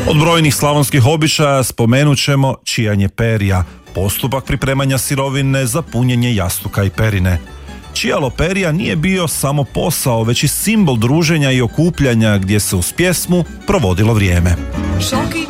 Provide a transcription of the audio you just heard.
Od brojnih slavonskih običaja spomenut ćemo čijanje perja, postupak pripremanja sirovine za punjenje jastuka i perine. Čijalo perja nije bio samo posao, već i simbol druženja i okupljanja gdje se uz pjesmu provodilo vrijeme.